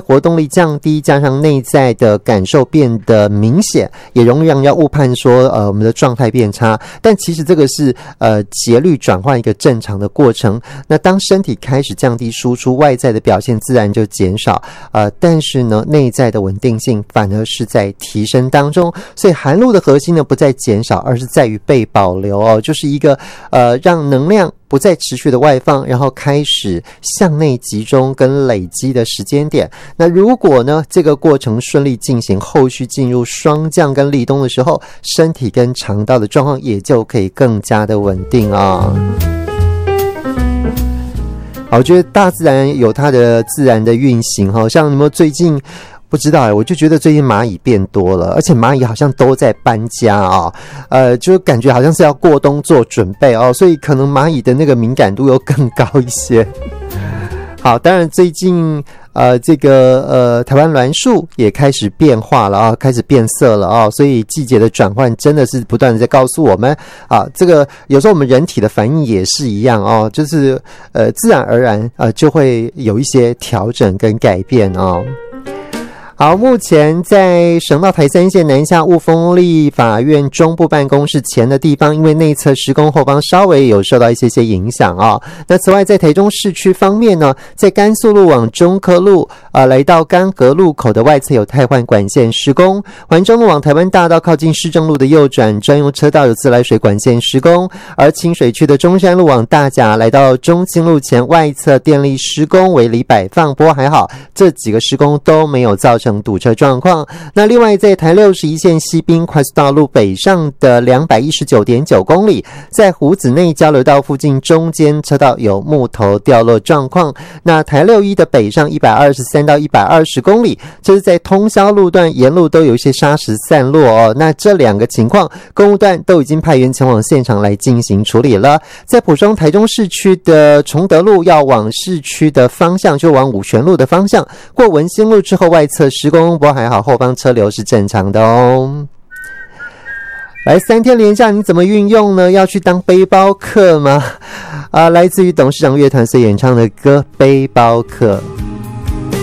活动力降低，加上内在的感受变得明显，也容易让人家误判说我们的状态变差。但其实这个是节律转换一个正常的过程。那当身体开始降低输出，外在的表现自然就减少，但是呢内在的稳定性反而是在提升当中。所以寒露的核心呢不在减少，而是在于被保留哦，就是一个让能量不再持续的外放，然后开始向内集中跟累积的时间点。那如果呢这个过程顺利进行，后续进入霜降跟立冬的时候，身体跟肠道的状况也就可以更加的稳定啊。我觉得大自然有它的自然的运行，像你们最近不知道我就觉得最近蚂蚁变多了，而且蚂蚁好像都在搬家就感觉好像是要过冬做准备所以可能蚂蚁的那个敏感度又更高一些。好，当然最近这个台湾栾树也开始变化了开始变色了所以季节的转换真的是不断的在告诉我们这个有时候我们人体的反应也是一样就是自然而然就会有一些调整跟改变好，目前在省道台3线南下雾峰立法院中部办公室前的地方，因为内侧施工后方稍微有受到一些影响那此外在台中市区方面呢，在甘肃路往中科路来到甘河路口的外侧有汰换管线施工，环中路往台湾大道靠近市政路的右转专用车道有自来水管线施工，而清水区的中山路往大甲来到中清路前外侧电力施工为离摆放，不过还好这几个施工都没有造成堵车状况。那另外在台61线西滨快速道路北上的 219.9 公里，在湖子内交流道附近中间车道有木头掉落状况。那台61的北上123到120公里，这是在通霄路段沿路都有一些砂石散落那这两个情况公务段都已经派员前往现场来进行处理了。在埔中台中市区的崇德路要往市区的方向，就往五权路的方向，过文心路之后外侧施工，不过还好后方车流是正常的来，3天连假你怎么运用呢？要去当背包客吗？来自于董事长乐团所演唱的歌《背包客》。